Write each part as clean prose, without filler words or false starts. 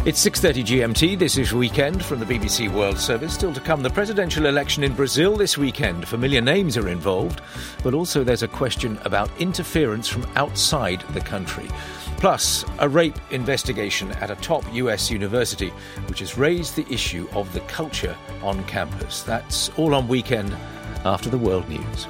It's 6:30 GMT. This is Weekend from the BBC World Service. Still to come, the presidential election in Brazil this weekend. Familiar names are involved, but also there's a question about interference from outside the country. Plus, a rape investigation at a top US university, which has raised the issue of the culture on campus. That's all on Weekend after the world news.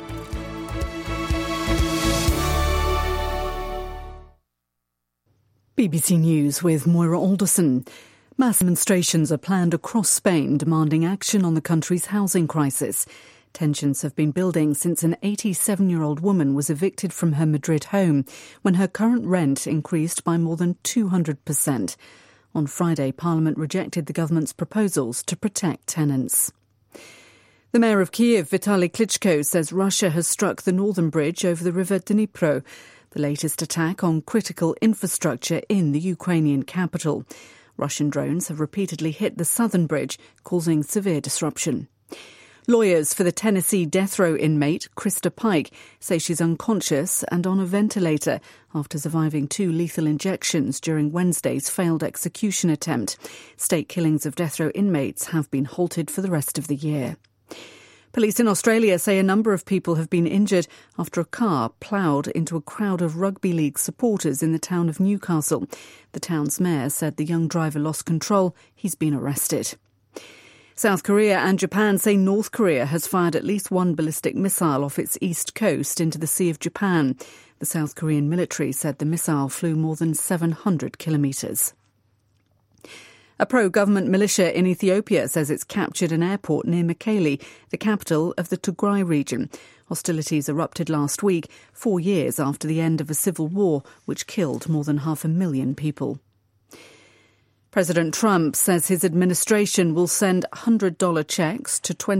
BBC News with Moira Alderson. Mass demonstrations are planned across Spain demanding action on the country's housing crisis. Tensions have been building since an 87-year-old woman was evicted from her Madrid home when her current rent increased by more than 200%. On Friday, Parliament rejected the government's proposals to protect tenants. The mayor of Kiev, Vitaly Klitschko, says Russia has struck the northern bridge over the river Dnipro, the latest attack on critical infrastructure in the Ukrainian capital. Russian drones have repeatedly hit the southern bridge, causing severe disruption. Lawyers for the Tennessee death row inmate, Krista Pike, say she's unconscious and on a ventilator after surviving 2 lethal injections during Wednesday's failed execution attempt. State killings of death row inmates have been halted for the rest of the year. Police in Australia say a number of people have been injured after a car ploughed into a crowd of rugby league supporters in the town of Newcastle. The town's mayor said the young driver lost control. He's been arrested. South Korea and Japan say North Korea has fired at least 1 ballistic missile off its east coast into the Sea of Japan. The South Korean military said the missile flew more than 700 kilometres. A pro-government militia in Ethiopia says it's captured an airport near Mekelle, the capital of the Tigray region. Hostilities erupted last week, 4 years after the end of a civil war which killed more than 500,000 people. President Trump says his administration will send $100 checks to